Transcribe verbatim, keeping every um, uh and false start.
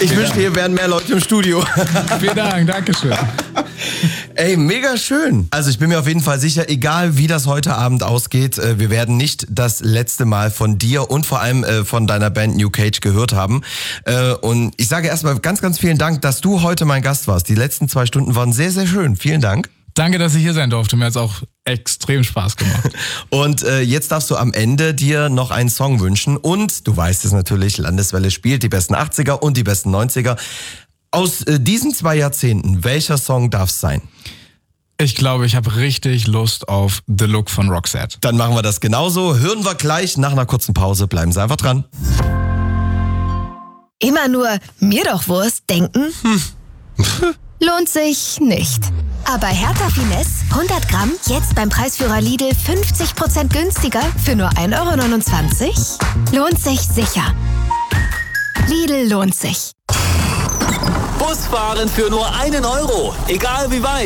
Ich wünschte, hier wären mehr Leute im Studio. Vielen Dank, danke schön. Ey, mega schön. Also ich bin mir auf jeden Fall sicher, egal wie das heute Abend ausgeht, wir werden nicht das letzte Mal von dir und vor allem von deiner Band New Cage gehört haben. Und ich sage erstmal ganz, ganz vielen Dank, dass du heute mein Gast warst. Die letzten zwei Stunden waren sehr, sehr schön. Vielen Dank. Danke, dass ich hier sein durfte. Mir hat es auch extrem Spaß gemacht. Und äh, jetzt darfst du am Ende dir noch einen Song wünschen. Und du weißt es natürlich, Landeswelle spielt die besten achtziger und die besten neunziger. Aus äh, diesen zwei Jahrzehnten, welcher Song darf es sein? Ich glaube, ich habe richtig Lust auf The Look von Roxette. Dann machen wir das genauso. Hören wir gleich nach einer kurzen Pause. Bleiben Sie einfach dran. Immer nur mir doch Wurst denken? Hm. Lohnt sich nicht. Aber Hertha Finesse hundert Gramm jetzt beim Preisführer Lidl fünfzig Prozent günstiger für nur ein Euro neunundzwanzig? Lohnt sich sicher. Lidl lohnt sich. Busfahren für nur einen Euro, egal wie weit.